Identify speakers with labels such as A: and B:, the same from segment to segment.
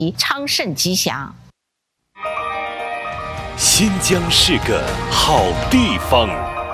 A: 昌盛吉祥。
B: 新疆是个好地方。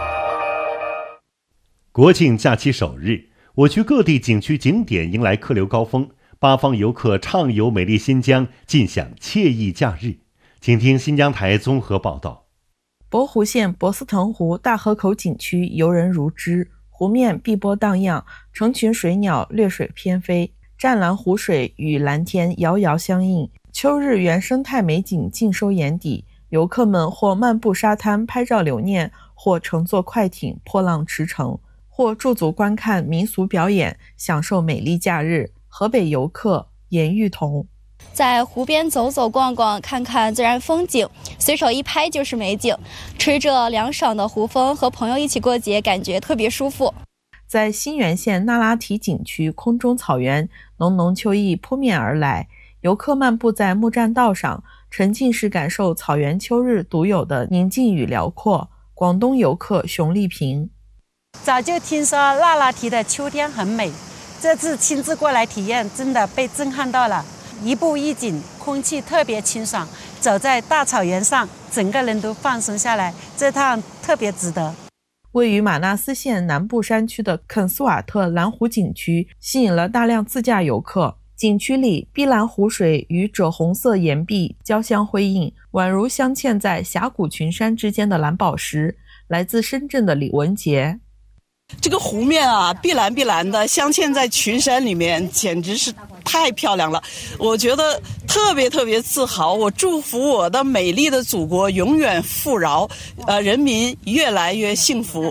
C: 国庆假期首日，我区各地景区景点迎来客流高峰，八方游客畅游美丽新疆，尽享惬意假日。请听新疆台综合报道。
D: 博湖县博斯腾湖大河口景区游人如织，湖面碧波荡漾，成群水鸟掠水翩飞，湛蓝湖水与蓝天遥遥相映，秋日原生态美景尽收眼底。游客们或漫步沙滩拍照留念，或乘坐快艇破浪驰骋，或驻足观看民俗表演，享受美丽假日。河北游客严玉彤：
E: 在湖边走走逛逛，看看自然风景，随手一拍就是美景，吹着凉爽的湖风，和朋友一起过节，感觉特别舒服。
D: 在新源县那拉提景区空中草原，浓浓秋意扑面而来，游客漫步在木栈道上，沉浸式感受草原秋日独有的宁静与辽阔。广东游客熊丽萍：
F: 早就听说那拉提的秋天很美，这次亲自过来体验，真的被震撼到了。一步一景，空气特别清爽，走在大草原上，整个人都放松下来，这趟特别值得。
D: 位于马纳斯县南部山区的肯斯瓦特蓝湖景区吸引了大量自驾游客。景区里碧蓝湖水与赭红色岩壁交相辉映，宛如镶嵌在峡谷群山之间的蓝宝石。来自深圳的李文杰：
G: 这个湖面啊，碧蓝碧蓝的，镶嵌在群山里面，简直是太漂亮了。我觉得特别自豪。我祝福我的美丽的祖国永远富饶，人民越来越幸福。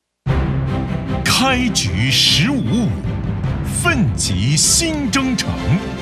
B: 开局15，奋楫新征程。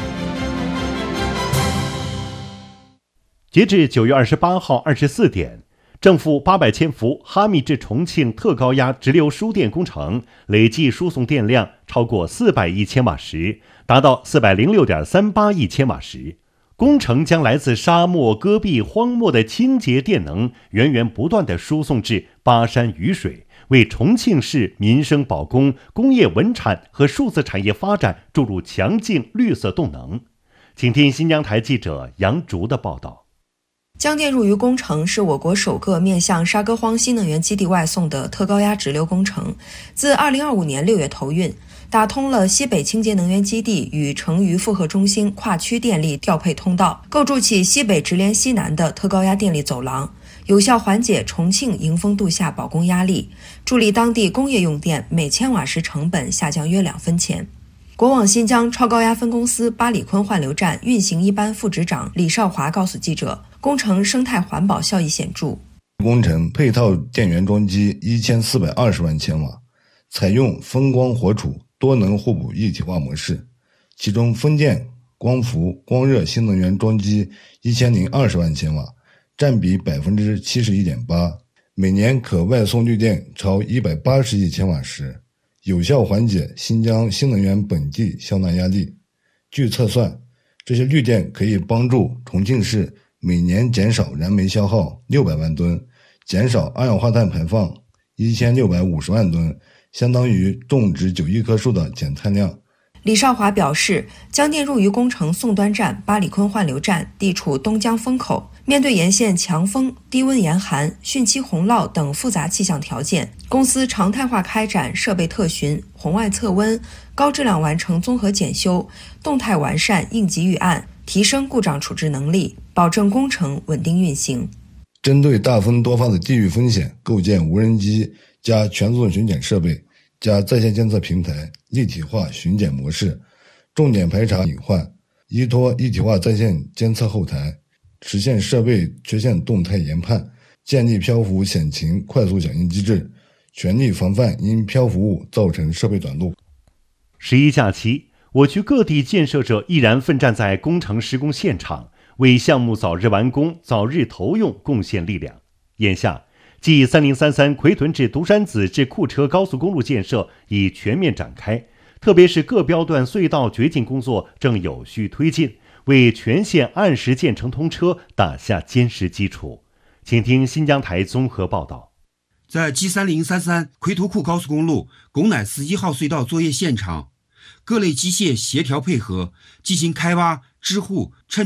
C: 截至9月28号24点，政府800千伏哈密至重庆特高压直流输电工程累计输送电量超过400亿千瓦时，达到406.38亿千瓦时。工程将来自沙漠、戈壁、荒漠的清洁电能源源不断地输送至巴山雨水，为重庆市民生保供、工业稳产和数字产业发展注入强劲绿色动能。请听新疆台记者杨竹的报道。
H: 江电入渝工程是我国首个面向沙戈荒新能源基地外送的特高压直流工程，自2025年6月投运，打通了西北清洁能源基地与成渝复合中心跨区电力调配通道，构筑起西北直连西南的特高压电力走廊，有效缓解重庆迎峰度夏保供压力，助力当地工业用电每千瓦时成本下降约2分钱。国网新疆超高压分公司八里坤换流站运行一班副执长李少华告诉记者，工程生态环保效益显著。
I: 工程配套电源装机1420万千瓦，采用风光火储多能互补一体化模式，其中风电、光伏、光热新能源装机1020万千瓦，占比71.8%，每年可外送绿电超180亿千瓦时，有效缓解新疆新能源本地消纳压力。据测算，这些绿电可以帮助重庆市每年减少燃煤消耗600万吨，减少二氧化碳排放1650万吨，相当于种植9亿棵树的减碳量。
H: 李少华表示，江电入渝工程送端站八里坤换流站地处东江风口，面对沿线强风、低温严寒、汛期洪涝等复杂气象条件，公司常态化开展设备特巡、红外测温，高质量完成综合检修，动态完善应急预案，提升故障处置能力，保证工程稳定运行。
I: 针对大风多发的地域风险，构建无人机加全自动巡检设备加在线监测平台立体化巡检模式，重点排查隐患，依托一体化在线监测后台，实现设备缺陷动态研判，建立漂浮险情快速响应机制，全力防范因漂浮物造成设备短路。
C: 11假期，我区各地建设者毅然奋战在工程施工现场，为项目早日完工、早日投用贡献力量。眼下，继3033奎屯至独山子至库车高速公路建设已全面展开，特别是各标段隧道掘进工作正有序推进，为全线按时建成通车打下坚实基础。请听新疆台综合报道。
J: 在 G3033 奎图库高速公路拱乃寺1号隧道作业现场，各类机械协调配合，进行开挖、支护、衬